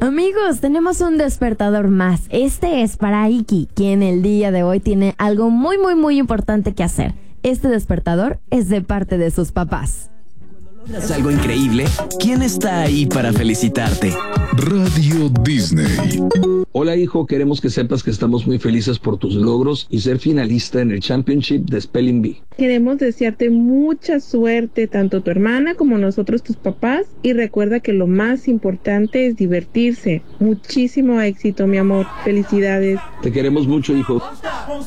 Amigos, tenemos un despertador más. Este es para Iki, quien el día de hoy tiene algo muy importante que hacer. Este despertador es de parte de sus papás. ¿Logras algo increíble? ¿Quién está ahí para felicitarte? Radio Disney. Hola hijo, queremos que sepas que estamos muy felices por tus logros y ser finalista en el Championship de Spelling Bee. Queremos desearte mucha suerte, tanto tu hermana como nosotros tus papás, y recuerda que lo más importante es divertirse. Muchísimo éxito, mi amor. Felicidades. Te queremos mucho, hijo.